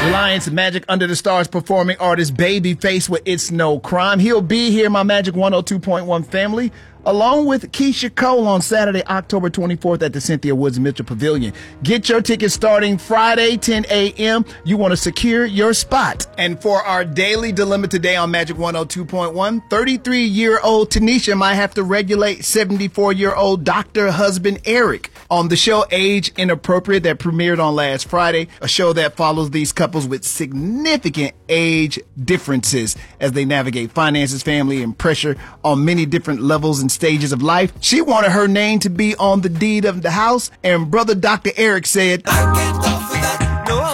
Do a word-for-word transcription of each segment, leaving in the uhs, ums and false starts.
Reliance Magic Under the Stars performing artist Babyface with It's No Crime. He'll be here, my Magic one oh two point one family, along with Keisha Cole on Saturday, October twenty-fourth at the Cynthia Woods Mitchell Pavilion. Get your tickets starting Friday, ten a.m. You want to secure your spot. And for our daily dilemma today on Magic one oh two point one, thirty-three-year-old Tanisha might have to regulate seventy-four-year-old doctor husband Eric. On the show Age Inappropriate that premiered on last Friday, a show that follows these couples with significant age differences as they navigate finances, family, and pressure on many different levels and stages of life. She wanted her name to be on the deed of the house, and brother Doctor Eric said, I can't go for that, no,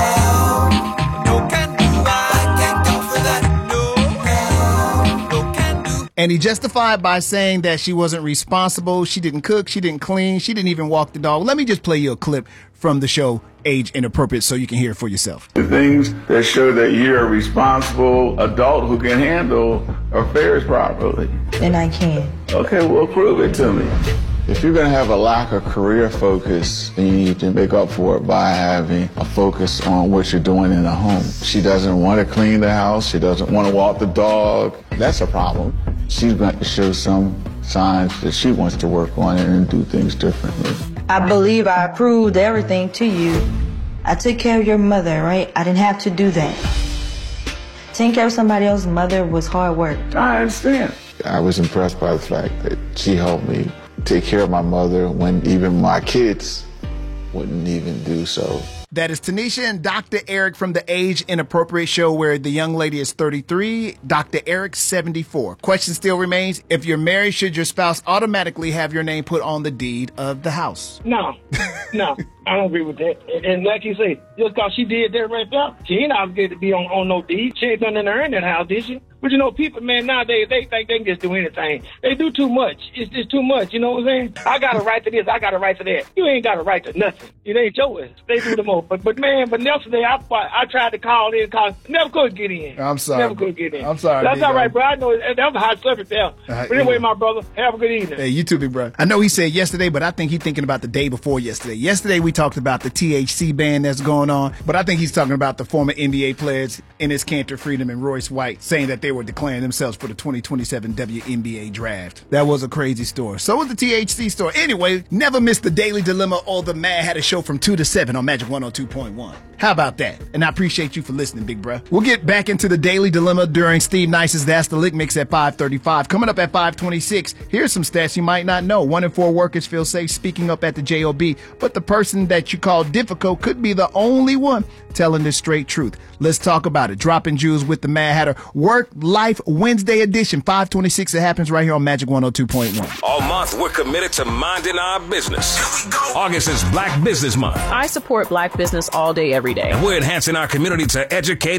no, can do, I can't go for that, no, no, can do. And he justified by saying that she wasn't responsible, she didn't cook, she didn't clean, she didn't even walk the dog. Let me just play you a clip from the show Age Inappropriate so you can hear it for yourself. The things that show that you're a responsible adult who can handle affairs properly. And I can. Okay, well, prove it to me. If you're going to have a lack of career focus, then you need to make up for it by having a focus on what you're doing in the home. She doesn't want to clean the house. She doesn't want to walk the dog. That's a problem. She's going to show some signs that she wants to work on it and do things differently. I believe I proved everything to you. I took care of your mother, right? I didn't have to do that. Taking care of somebody else's mother was hard work. I understand. I was impressed by the fact that she helped me take care of my mother when even my kids wouldn't even do so. That is Tanisha and Doctor Eric from the Age Inappropriate show, where the young lady is thirty-three, Doctor Eric seventy-four. Question still remains, if you're married, should your spouse automatically have your name put on the deed of the house? No, no, I don't agree with that. And, and like you say, just because she did that right there, she ain't obligated to be on, on no deed. She ain't done nothing to earn that house, did she? But you know, people, man, nowadays, they think they can just do anything. They do too much. It's just too much, you know what I'm saying? I got a right to this, I got a right to that. You ain't got a right to nothing. It ain't yours. They do the most. But, but man, but yesterday, I I tried to call in, call, never could get in. I'm sorry. Never could get in. I'm sorry. That's all right, bro. I know that was a hot subject there. Uh, but anyway, my brother, have a good evening. Hey, you too, big brother. I know he said yesterday, but I think he's thinking about the day before yesterday. Yesterday, we talked about the T H C ban that's going on, but I think he's talking about the former N B A players, Enes Kanter, Freedom, and Royce White, saying that they were declaring themselves for the twenty twenty-seven W N B A draft. That was a crazy story. So was the T H C story. Anyway, never miss the Daily Dilemma or the Mad Hatter Show from two to seven on Magic one oh two point one. How about that? And I appreciate you for listening, big bruh. We'll get back into the Daily Dilemma during Steve Nice's That's the Lick Mix at five thirty-five. Coming up at five twenty-six, here's some stats you might not know. One in four workers feel safe speaking up at the J O B, but the person that you call difficult could be the only one telling the straight truth. Let's talk about it. Dropping Jewels with the Mad Hatter. Work Life Wednesday edition, five twenty-six. It happens right here on Magic one oh two point one. All month, we're committed to minding our business. August is Black Business Month. I support black business all day, every day. And we're enhancing our community to educate